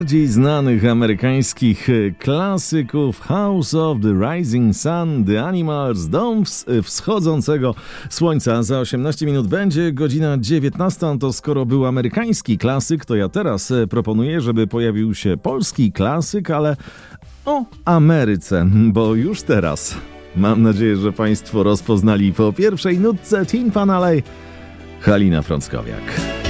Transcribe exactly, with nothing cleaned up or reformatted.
Bardziej znanych amerykańskich klasyków House of the Rising Sun, The Animals, Dom Wschodzącego Słońca. Za osiemnaście minut będzie godzina dziewiętnasta. To skoro był amerykański klasyk, to ja teraz proponuję, żeby pojawił się polski klasyk, ale o Ameryce, bo już teraz mam nadzieję, że Państwo rozpoznali po pierwszej nutce Tin Pan Alley Halina Frąckowiak.